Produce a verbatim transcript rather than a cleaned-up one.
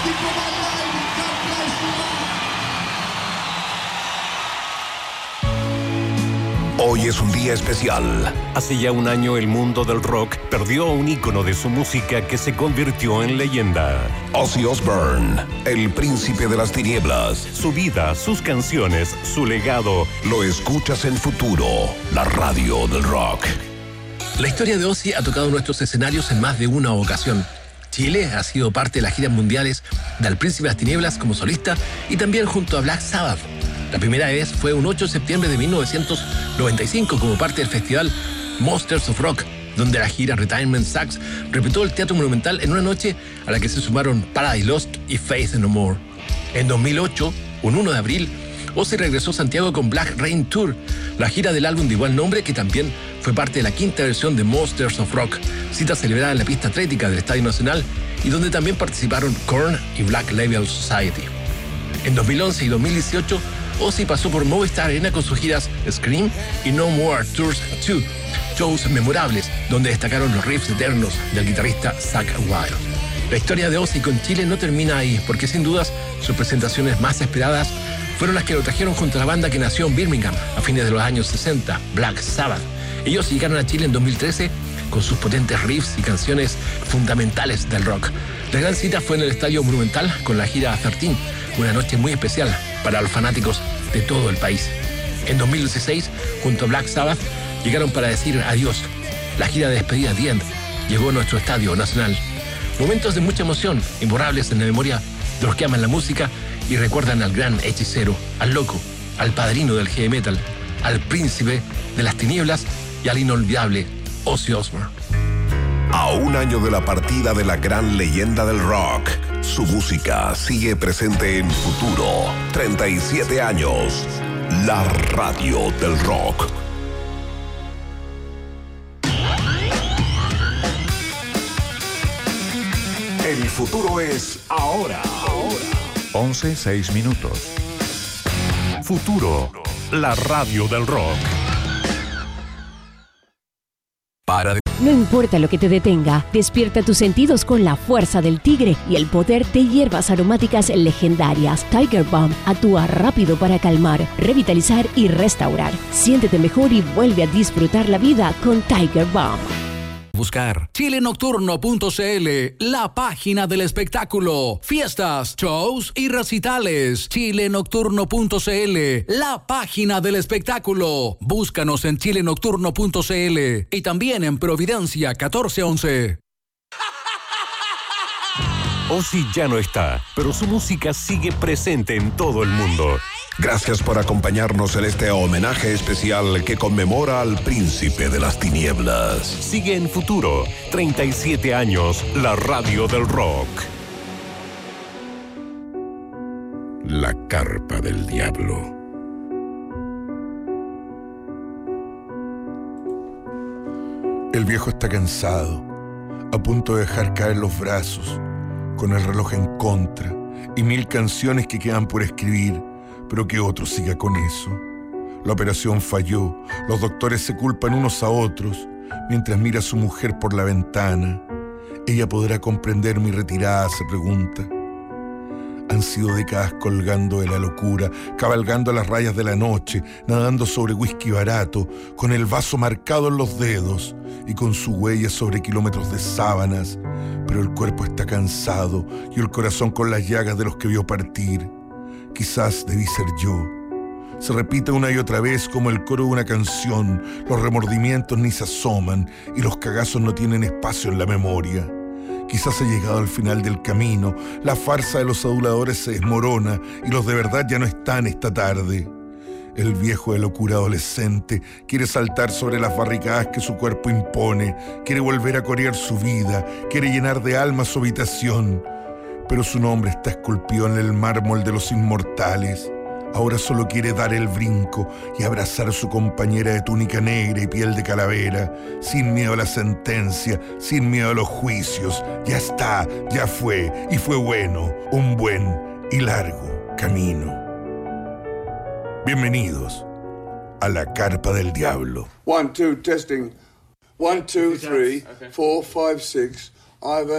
you for my life. God bless you all. Hoy es un día especial. Hace ya un año el mundo del rock perdió a un ícono de su música que se convirtió en leyenda. Ozzy Osbourne, el príncipe de las tinieblas. Su vida, sus canciones, su legado. Lo escuchas en Futuro, la radio del rock. La historia de Ozzy ha tocado nuestros escenarios en más de una ocasión. Chile ha sido parte de las giras mundiales del Príncipe de las Tinieblas como solista y también junto a Black Sabbath. La primera vez fue un ocho de septiembre de mil novecientos noventa y cinco como parte del festival Monsters of Rock, donde la gira Retirement Sucks repitió el Teatro Monumental en una noche a la que se sumaron Paradise Lost y Faith No More. En dos mil ocho, un uno de abril, Ozzy regresó a Santiago con Black Rain Tour, la gira del álbum de igual nombre que también fue parte de la quinta versión de Monsters of Rock, cita celebrada en la pista atlética del Estadio Nacional y donde también participaron Korn y Black Label Society. En dos mil once y dos mil dieciocho, Ozzy pasó por Movistar Arena con sus giras Scream y No More Tours dos, shows memorables donde destacaron los riffs eternos del guitarrista Zakk Wylde. La historia de Ozzy con Chile no termina ahí, porque sin dudas sus presentaciones más esperadas fueron las que lo trajeron junto a la banda que nació en Birmingham a fines de los años sesenta, Black Sabbath. Ellos llegaron a Chile en dos mil trece con sus potentes riffs y canciones fundamentales del rock. La gran cita fue en el Estadio Monumental con la gira trece, una noche muy especial para los fanáticos de todo el país. En dos mil dieciséis, junto a Black Sabbath, llegaron para decir adiós. La gira de despedida The End llegó a nuestro Estadio Nacional. Momentos de mucha emoción, imborrables en la memoria de los que aman la música y recuerdan al gran hechicero, al loco, al padrino del heavy metal, al príncipe de las tinieblas y al inolvidable Ozzy Osbourne. A un año de la partida de la gran leyenda del rock, su música sigue presente en Futuro. treinta y siete años, la radio del rock. El futuro es ahora. Ahora. once, seis minutos. Futuro, la radio del rock. Para de... No importa lo que te detenga, despierta tus sentidos con la fuerza del tigre y el poder de hierbas aromáticas legendarias. Tiger Balm actúa rápido para calmar, revitalizar y restaurar. Siéntete mejor y vuelve a disfrutar la vida con Tiger Balm. Buscar chile nocturno punto c l, la página del espectáculo, fiestas, shows y recitales. chile nocturno punto c l, la página del espectáculo. Búscanos en chile nocturno punto c l y también en Providencia catorce once. Ozzy ya no está, pero su música sigue presente en todo el mundo. Gracias por acompañarnos en este homenaje especial que conmemora al príncipe de las tinieblas. Sigue en Futuro, treinta y siete años, la radio del rock. La carpa del diablo. El viejo está cansado, a punto de dejar caer los brazos, con el reloj en contra y mil canciones que quedan por escribir, pero que otro siga con eso. La operación falló, los doctores se culpan unos a otros, mientras mira a su mujer por la ventana. ¿Ella podrá comprender mi retirada?, se pregunta. Han sido décadas colgando de la locura, cabalgando a las rayas de la noche, nadando sobre whisky barato, con el vaso marcado en los dedos y con su huella sobre kilómetros de sábanas, pero el cuerpo está cansado y el corazón con las llagas de los que vio partir. Quizás debí ser yo. Se repite una y otra vez como el coro de una canción, los remordimientos ni se asoman y los cagazos no tienen espacio en la memoria. Quizás he llegado al final del camino, la farsa de los aduladores se desmorona y los de verdad ya no están esta tarde. El viejo de locura adolescente quiere saltar sobre las barricadas que su cuerpo impone, quiere volver a corear su vida, quiere llenar de alma su habitación, pero su nombre está esculpido en el mármol de los inmortales. Ahora solo quiere dar el brinco y abrazar a su compañera de túnica negra y piel de calavera, sin miedo a la sentencia, sin miedo a los juicios. Ya está, ya fue, y fue bueno, un buen y largo camino. Bienvenidos a la carpa del diablo. One, two, testing. One, two, three, four, five, six. I've